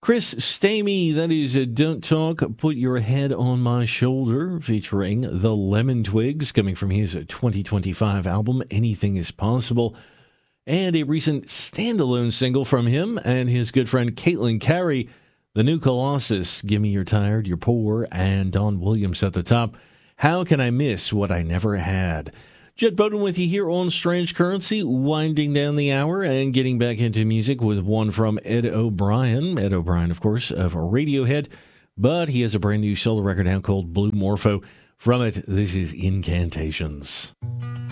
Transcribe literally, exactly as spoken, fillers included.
Chris Stamey, that is a Don't Talk, Put Your Head on My Shoulder, featuring the Lemon Twigs, coming from his twenty twenty-five album, Anything Is Possible. And a recent standalone single from him and his good friend Caitlin Carey, the new Colossus, Gimme You're Tired, You're Poor, and Don Williams at the top. How Can I Miss What I Never Had? Jed Bowden with you here on Strange Currency, winding down the hour and getting back into music with one from Ed O'Brien. Ed O'Brien, of course, of Radiohead, but he has a brand new solo record out called Blue Morpho. From it, this is Incantations.